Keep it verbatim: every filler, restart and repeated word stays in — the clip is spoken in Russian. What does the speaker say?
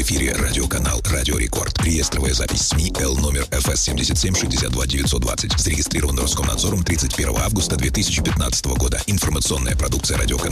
эфире радиоканал «Радио Рекорд». Реестровая запись СМИ Л номер эф эс семьдесят семь шестьдесят два девятьсот двадцать. Зарегистрирован Роскомнадзором тридцать первого августа две тысячи пятнадцатого года. Информационная продукция радиоканала